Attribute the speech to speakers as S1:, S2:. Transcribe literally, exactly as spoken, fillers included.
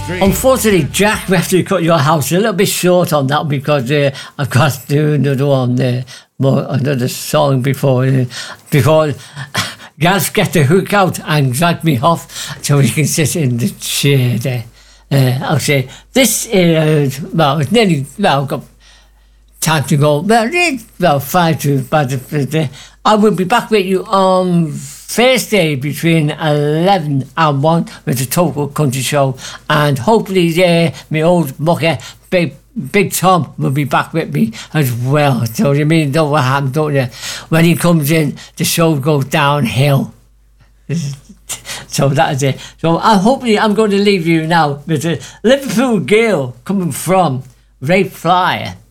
S1: three.
S2: Unfortunately, Jack, we have to cut your house a little bit short on that because uh, I've got to do another one, uh, more, another song before uh, before Gaz get the hook out and drag me off so we can sit in the chair there. Uh, I'll say this is, uh, well, it's nearly, well, I've got time to go. Well, it's about five to, but uh, I will be back with you on Thursday between eleven and one with the Total Country Show, and hopefully uh, my old mucker Big Big Tom will be back with me as well. So you mean know what happens, don't you? When he comes in, the show goes downhill. So that is it. So I hopefully I'm going to leave you now with a Liverpool Girl coming from Ray Flyer.